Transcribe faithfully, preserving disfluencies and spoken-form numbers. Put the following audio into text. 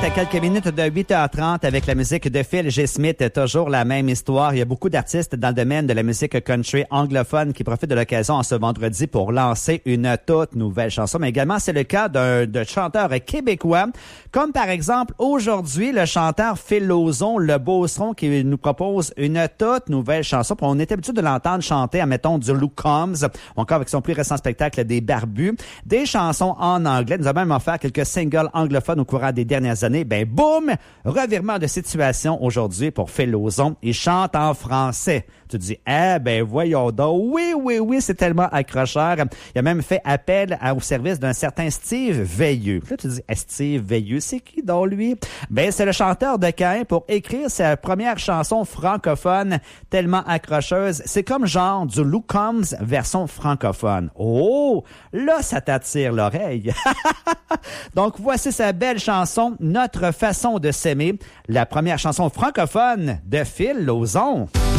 est à quelques minutes de huit heures trente avec la musique de Phil G. Smith. Toujours la même histoire. Il y a beaucoup d'artistes dans le domaine de la musique country anglophone qui profitent de l'occasion en ce vendredi pour lancer une toute nouvelle chanson. Mais également, c'est le cas d'un de chanteur québécois. Comme par exemple, aujourd'hui, le chanteur Phil Lauzon, le Beauceron, qui nous propose une toute nouvelle chanson. On est habitué de l'entendre chanter, admettons, du Luke Combs, encore avec son plus récent spectacle des Barbus, des chansons en anglais. Nous avons même offert quelques singles anglophones au courant des dernières années. Ben, boum! Revirement de situation aujourd'hui pour Phil Lauzon. Il chante en français. Tu te dis, eh ben, voyons donc. Oui, oui, oui, c'est tellement accrocheur. Il a même fait appel à, au service d'un certain Steve Veilleux. Puis là, tu te dis, eh, Steve Veilleux, c'est qui donc lui? Ben, c'est le chanteur de Caen pour écrire sa première chanson francophone tellement accrocheuse. C'est comme genre du Luke Combs version francophone. Oh! Là, ça t'attire l'oreille. Donc, voici sa belle chanson, Notre façon de s'aimer, la première chanson francophone de Phil Lauzon.